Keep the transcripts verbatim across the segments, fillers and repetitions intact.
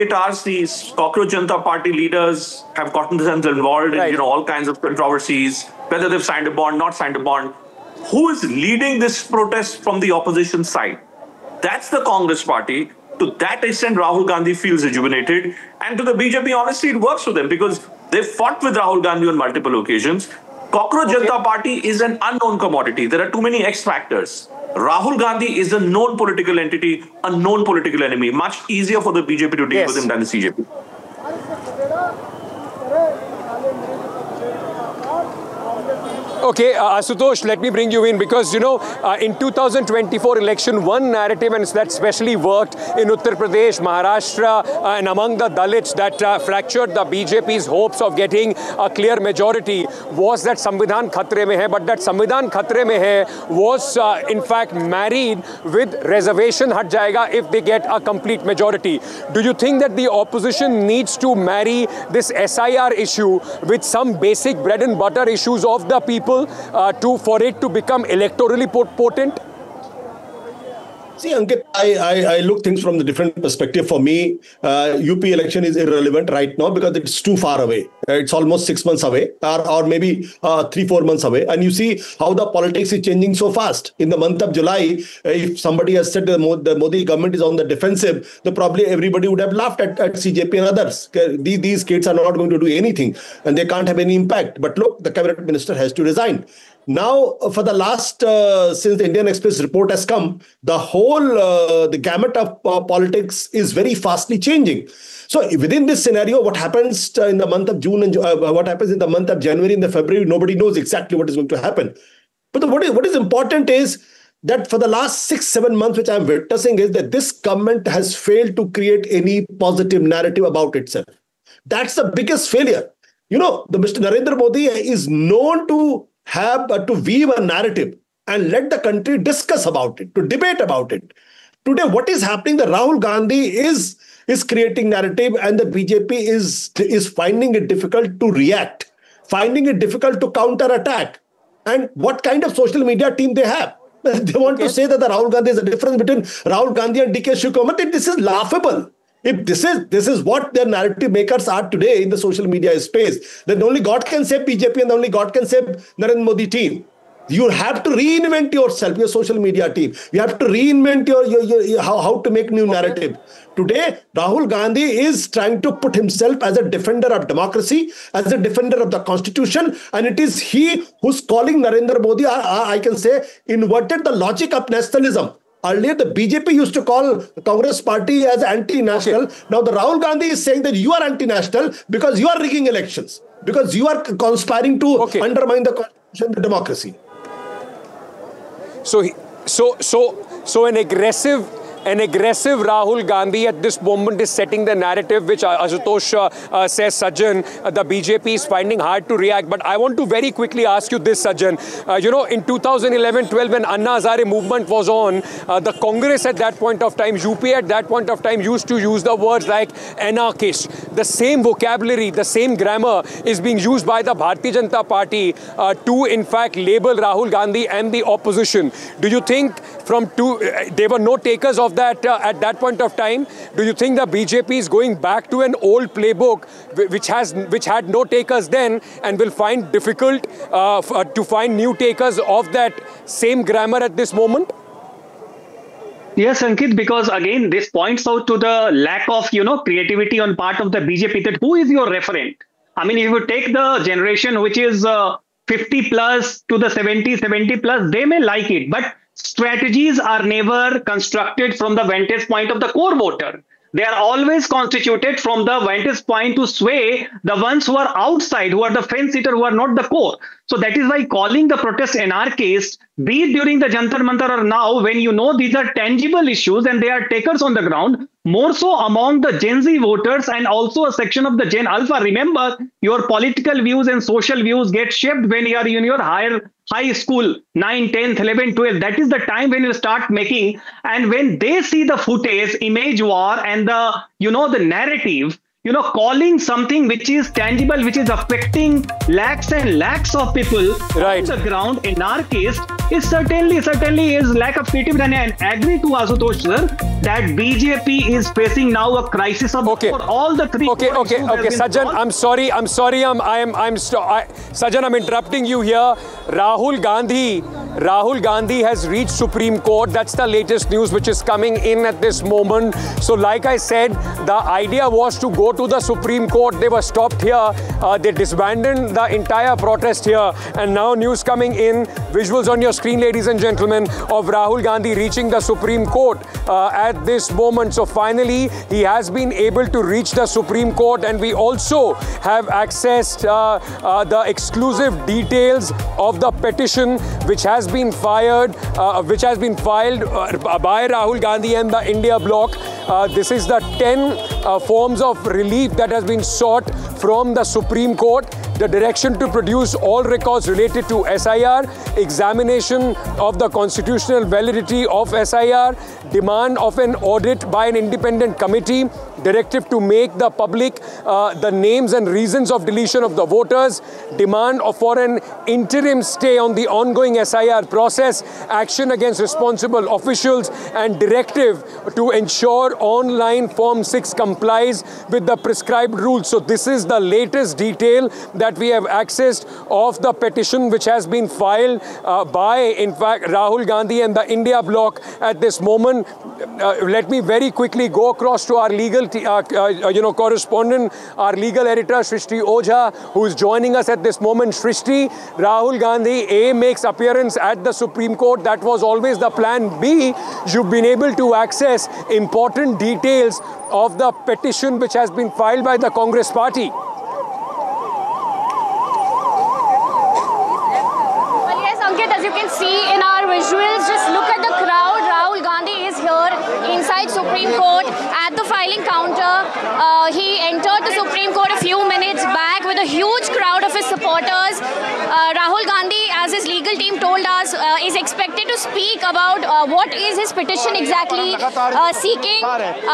forty-eight hours, these Cockroach Janata Party leaders have gotten themselves involved in Right. you know all kinds of controversies, whether they've signed a bond, not signed a bond. Who is leading this protest from the opposition side? That's the Congress party. To that extent, Rahul Gandhi feels rejuvenated. And to the B J P, honestly, it works for them because they've fought with Rahul Gandhi on multiple occasions. Cockroach Okay. Janata Party is an unknown commodity. There are too many X factors. Rahul Gandhi is a known political entity, a known political enemy. Much easier for the B J P to deal Yes. with him than the C J P. Okay, uh, Ashutosh, let me bring you in because, you know, uh, in two thousand twenty-four election, one narrative, and that especially worked in Uttar Pradesh, Maharashtra, uh, and among the Dalits that uh, fractured the B J P's hopes of getting a clear majority was that Samvidhan Khatre mein hai. But that Samvidhan Khatre mein hai was, uh, in fact, married with reservation hat jayega if they get a complete majority. Do you think that the opposition needs to marry this S I R issue with some basic bread and butter issues of the people uh, to for it to become electorally potent? See, Ankit, I, I, I look things from the different perspective. For me, uh, U P election is irrelevant right now because it's too far away. Uh, It's almost six months away or, or maybe uh, three, four months away. And you see how the politics is changing so fast. In the month of July, uh, if somebody has said the, Mo- the Modi government is on the defensive, then probably everybody would have laughed at, at C J P and others. Okay, These, these kids are not going to do anything and they can't have any impact. But look, the cabinet minister has to resign. Now, for the last, uh, since the Indian Express report has come, the whole, uh, the gamut of uh, politics is very fastly changing. So within this scenario, what happens in the month of June and uh, what happens in the month of January and the February, nobody knows exactly what is going to happen. But the, what, is, what is important is that for the last six, seven months, which I'm witnessing is that this government has failed to create any positive narrative about itself. That's the biggest failure. You know, the Mister Narendra Modi is known to have uh, to weave a narrative and let the country discuss about it, to debate about it. Today, what is happening? The Rahul Gandhi is is creating narrative, and the B J P is is finding it difficult to react, finding it difficult to counter-attack. And what kind of social media team they have? They want Okay. to say that the Rahul Gandhi is a difference between Rahul Gandhi and D K Shiv-Kumar. This is laughable. If this is this is what their narrative makers are today in the social media space, then only God can save B J P and only God can save Narendra Modi team. You have to reinvent yourself, your social media team. You have to reinvent your, your, your, your how, how to make new narrative. Today, Rahul Gandhi is trying to put himself as a defender of democracy, as a defender of the constitution, and it is he who's calling Narendra Modi, I, I can say, inverted the logic of nationalism. Earlier, the B J P used to call the Congress party as anti-national. Okay. Now, the Rahul Gandhi is saying that you are anti-national because you are rigging elections, because you are conspiring to Okay. undermine the constitution, the democracy. So, he, so, so, so an aggressive, an aggressive Rahul Gandhi at this moment is setting the narrative, which uh, Ashutosh uh, uh, says, Sajjan, uh, the B J P is finding hard to react. But I want to very quickly ask you this, Sajjan. Uh, you know, in two thousand eleven twelve, when Anna Hazare movement was on, uh, the Congress at that point of time, U P at that point of time used to use the words like anarchist. The same vocabulary, the same grammar is being used by the Bharatiya Janata Party uh, to, in fact, label Rahul Gandhi and the opposition. Do you think from two, uh, there were no takers of that uh, at that point of time? Do you think the B J P is going back to an old playbook which has which had no takers then and will find difficult uh, f- uh, to find new takers of that same grammar at this moment? Yes, Ankit, because again, this points out to the lack of, you know, creativity on part of the B J P, that who is your referent? I mean, if you take the generation which is uh, fifty plus to the seventy, seventy plus, they may like it, but strategies are never constructed from the vantage point of the core voter. They are always constituted from the vantage point to sway the ones who are outside, who are the fence sitter, who are not the core. So that is why calling the protest anarchist, be it during the Jantar Mantar or now, when you know these are tangible issues and they are takers on the ground, more so among the Gen Z voters and also a section of the Gen Alpha. Remember, your political views and social views get shaped when you are in your higher high school, nine, tenth, eleven, twelve. That is the time when you start making, and when they see the footage, image war, and the, you know, the narrative, you know, calling something which is tangible, which is affecting lakhs and lakhs of people right. on the ground, in our case, is certainly, certainly is lack of creativity. And I agree to Ashutosh sir that B J P is facing now a crisis of okay. for all the three. Okay, okay, okay, Sajjan, I'm sorry, I'm sorry, I'm, I'm, I'm, I, Sajjan, I'm interrupting you here. Rahul Gandhi, Rahul Gandhi has reached Supreme Court. That's the latest news which is coming in at this moment. So, like I said, the idea was to go to the Supreme Court. They were stopped here. Uh, they disbanded the entire protest here. And now news coming in, visuals on your screen, ladies and gentlemen, of Rahul Gandhi reaching the Supreme Court uh, at this moment. So finally, he has been able to reach the Supreme Court, and we also have accessed uh, uh, the exclusive details of the petition which has been fired, uh, which has been filed uh, by Rahul Gandhi and the India bloc. Uh, this is the ten uh, forms of relief that has been sought from the Supreme Court. The direction to produce all records related to S I R, examination of the constitutional validity of S I R, demand of an audit by an independent committee, directive to make the public uh, the names and reasons of deletion of the voters, demand of for an interim stay on the ongoing S I R process, action against responsible officials, and directive to ensure online Form six complies with the prescribed rules. So this is the latest detail that we have accessed of the petition which has been filed uh, by, in fact, Rahul Gandhi and the India bloc at this moment. Uh, let me very quickly go across to our legal Uh, uh, you know, correspondent, our legal editor, Shrishti Ojha, who is joining us at this moment. Shrishti, Rahul Gandhi, A, makes appearance at the Supreme Court. That was always the plan. B, you've been able to access important details of the petition which has been filed by the Congress party. Well, yes, Ankit, as you can see in our visuals, just look at the crowd. Rahul Gandhi is here inside Supreme Court at the filing counter. Uh, he entered the Supreme Court a few minutes back with a huge crowd of his supporters. Uh, Rahul Gandhi, as his legal team told us, uh, is expected to speak about uh, what is his petition exactly uh, seeking.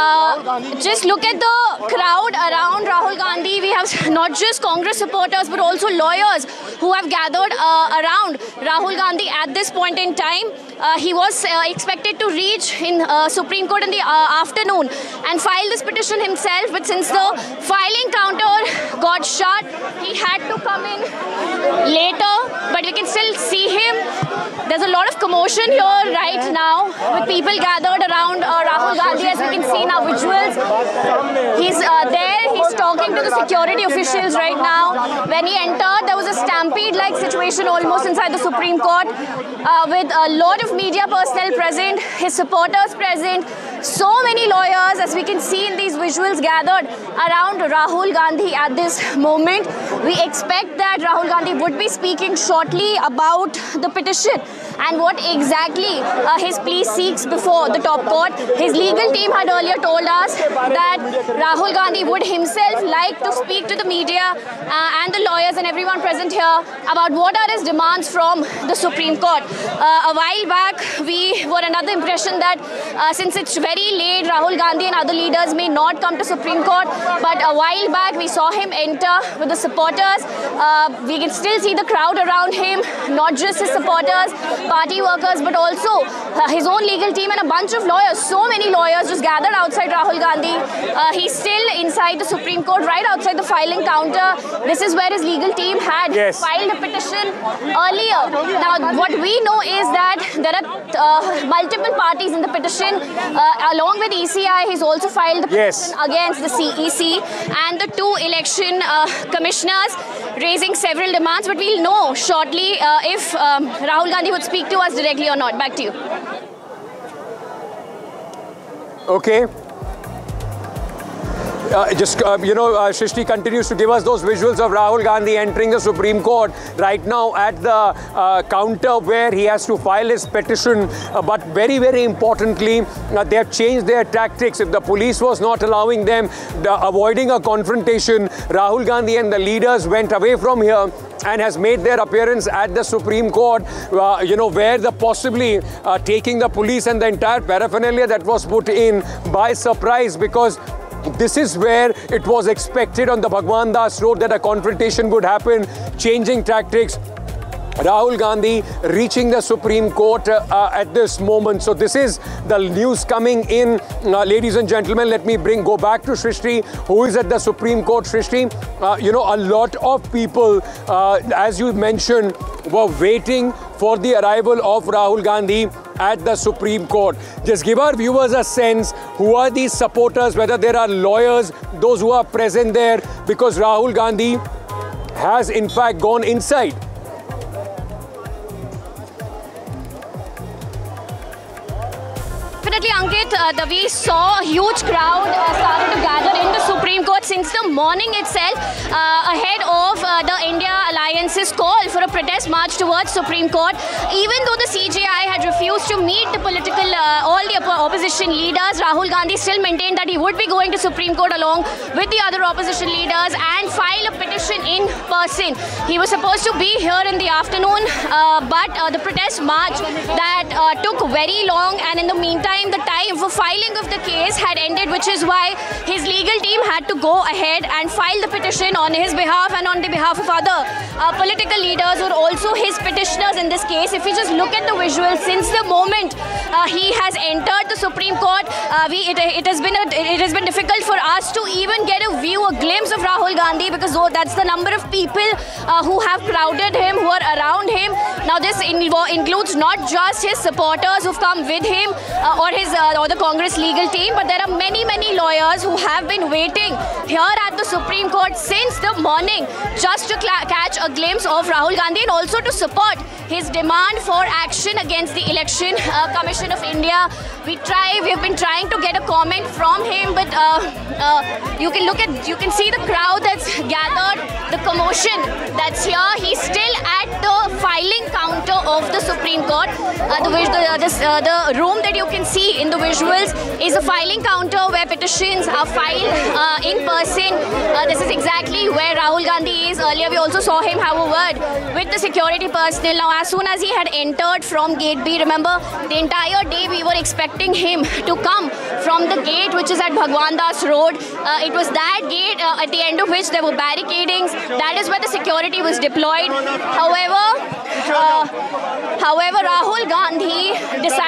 Uh, just look at the crowd around Rahul Gandhi. We have not just Congress supporters but also lawyers who have gathered uh, around Rahul Gandhi at this point in time. Uh, he was uh, expected to reach in uh, Supreme Court in the uh, afternoon and file this petition himself, but since the filing counter got shut, he had to come in later, but we can still see him. There's a lot of commotion here right now with people gathered around uh, Rahul Gandhi, as we can see in our visuals. He's uh, there, he's talking to the security officials right now. When he entered, there was a stampede-like situation almost inside the Supreme Court uh, with a lot of media personnel present, his supporters present, so many lawyers, as we can see in these visuals, gathered around Rahul Gandhi at this moment. We expect that Rahul Gandhi would be speaking shortly about the petition and what exactly uh, his plea seeks before the top court. His legal team had earlier told us that Rahul Gandhi would himself like to speak to the media uh, and the lawyers and everyone present here about what are his demands from the Supreme Court. Uh, a while back, we were under the impression that uh, since it's very late, Rahul Gandhi and other leaders may not come to Supreme Court, but a while back we saw him enter with the supporters. Uh, we can still see the crowd around him, not just his supporters, party workers, but also uh, his own legal team and a bunch of lawyers. So many lawyers just gathered outside Rahul Gandhi. Uh, he's still inside the Supreme Court, right outside the filing counter. This is where his legal team had yes. filed a petition earlier. Now, what we know is that there are uh, multiple parties in the petition. Uh, along with E C I, he's also filed the petition yes. against the C E C and the two election uh, commissioners, raising several demands. But we'll know shortly uh, if um, Rahul Gandhi would speak to us directly or not. Back to you. Okay. Uh, just, uh, you know, uh, Shrishti continues to give us those visuals of Rahul Gandhi entering the Supreme Court right now at the uh, counter where he has to file his petition. Uh, but very, very importantly, uh, they have changed their tactics. If the police was not allowing them, the, avoiding a confrontation, Rahul Gandhi and the leaders went away from here and has made their appearance at the Supreme Court, uh, you know, where the possibly uh, taking the police and the entire paraphernalia that was put in by surprise, because This is where it was expected on the Bhagwan Das Road that a confrontation would happen, changing tactics. Rahul Gandhi reaching the Supreme Court uh, uh, at this moment. So this is the news coming in. Uh, ladies and gentlemen, let me bring go back to Shrishti, who is at the Supreme Court. Shrishti, uh, you know, a lot of people, uh, as you mentioned, were waiting for the arrival of Rahul Gandhi at the Supreme Court. Just give our viewers a sense, who are these supporters, whether there are lawyers, those who are present there, because Rahul Gandhi has in fact gone inside. Definitely, Ankit, uh, the, we saw a huge crowd uh, started to gather in the Supreme Court since the morning itself, uh, ahead of uh, the India Alliance's call for a protest march towards Supreme Court. Even though the C J I had refused to meet the political, uh, all the opposition leaders, Rahul Gandhi still maintained that he would be going to Supreme Court along with the other opposition leaders and file a petition in person. He was supposed to be here in the afternoon, uh, but uh, the protest march that uh, took very long, and in the meantime, the time for filing of the case had ended, which is why his legal team had to go ahead and file the petition on his behalf and on the behalf of other uh, political leaders who are also his petitioners in this case. If you just look at the visuals, since the moment uh, he has entered the Supreme Court, uh, we, it, it has been a, it has been difficult for us to even get a view, a glimpse of Rahul Gandhi, because oh, that's the number of people uh, who have crowded him, who are around him. Now this includes not just his supporters who've come with him, uh, or his uh, or the Congress legal team, but there are many many lawyers who have been waiting here at the Supreme Court since the morning just to catch a glimpse of Rahul Gandhi and also to support his demand for action against the Election uh, Commission of India. We try we have been trying to get a comment from him, but uh, uh, you can look at you can see the crowd that's gathered, the commotion that's here. He's still at the filing counter of the Supreme Court. Uh, the, the, this, uh, the room that you can see in the visuals is a filing counter where petitions are filed uh, in person. Uh, this is exactly where Rahul Gandhi is. Earlier we also saw him have a word with the security personnel. Now as soon as he had entered from Gate B, remember the entire day we were expecting him to come from the gate which is at Bhagwan Das Road. Uh, it was that gate uh, at the end of which there were barricadings. That is where the security was deployed. However, uh, however Rahul Gandhi decided